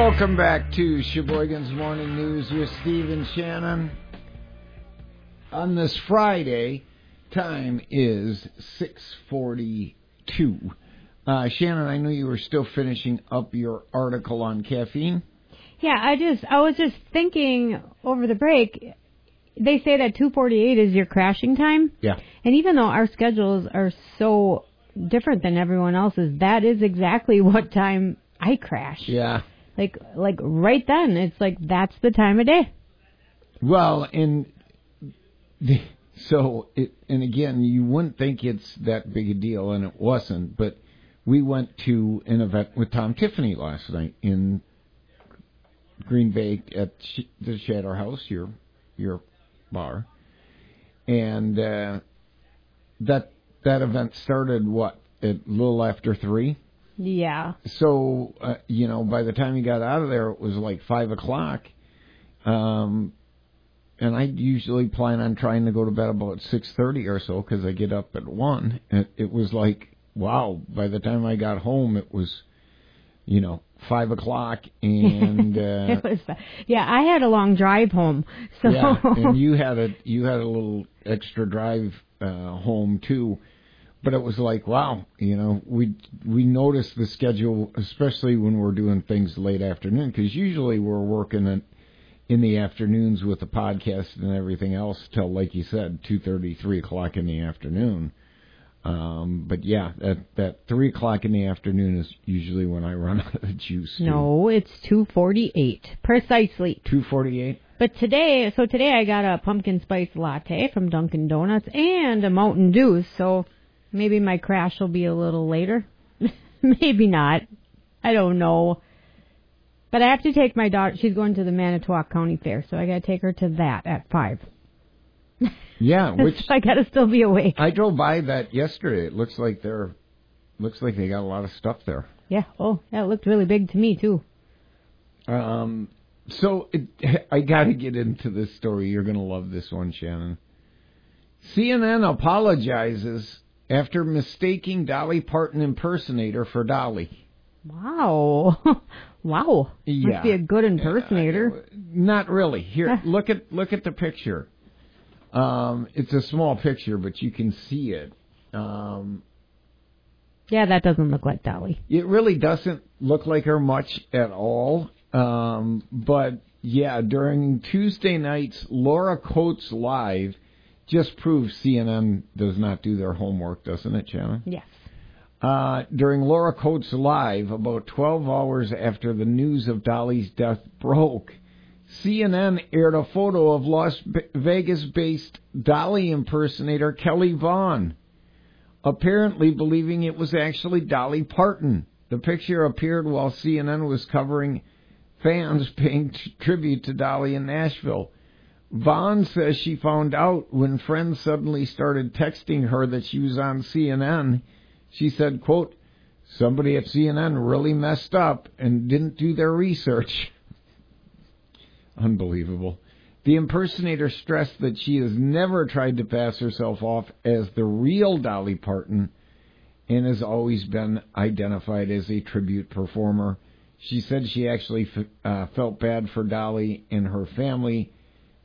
Welcome back to Sheboygan's Morning News with Steve and Shannon. On this Friday, time is 6:42. Shannon, I knew you were still finishing up your article on caffeine. Yeah, I was just thinking over the break, they say that 2:48 is your crashing time. Yeah. And even though our schedules are so different than everyone else's, that is exactly what time I crash. Yeah. Like right then, it's like that's the time of day. Well, and again, you wouldn't think it's that big a deal, and it wasn't. But we went to an event with Tom Tiffany last night in Green Bay at the Shatter House, your bar, and that event started at a little after 3. Yeah. So, by the time you got out of there, it was like 5 o'clock. And I usually plan on trying to go to bed about 6:30 or so because I get up at 1. And it was like, wow, by the time I got home, it was, 5 o'clock. And it was, I had a long drive home. So. Yeah, and you had a little extra drive home, too. But it was like, wow, we notice the schedule, especially when we're doing things late afternoon, because usually we're working in the afternoons with the podcast and everything else till, like you said, 2:30, 3 o'clock in the afternoon. But yeah, that 3 o'clock in the afternoon is usually when I run out of juice. No, it's 2:48 precisely. 2:48. But today I got a pumpkin spice latte from Dunkin' Donuts and a Mountain Dew, so maybe my crash will be a little later. Maybe not. I don't know. But I have to take my daughter. She's going to the Manitowoc County Fair, so I got to take her to that at 5. Yeah, which I got to still be awake. I drove by that yesterday. It looks like they got a lot of stuff there. Yeah. Oh, that looked really big to me too. So I got to get into this story. You're going to love this one, Shannon. CNN apologizes after mistaking Dolly Parton impersonator for Dolly. Wow. Wow. Yeah. Must be a good impersonator. Not really. Here, look at the picture. It's a small picture, but you can see it. Yeah, that doesn't look like Dolly. It really doesn't look like her much at all. But yeah, during Tuesday night's Laura Coates Live, just proves CNN does not do their homework, doesn't it, Shannon? Yes. During Laura Coates Live, about 12 hours after the news of Dolly's death broke, CNN aired a photo of Las Vegas-based Dolly impersonator Kelly Vaughn, apparently believing it was actually Dolly Parton. The picture appeared while CNN was covering fans paying tribute to Dolly in Nashville. Vaughn says she found out when friends suddenly started texting her that she was on CNN. She said, quote, "Somebody at CNN really messed up and didn't do their research." Unbelievable. The impersonator stressed that she has never tried to pass herself off as the real Dolly Parton and has always been identified as a tribute performer. She said she actually felt bad for Dolly and her family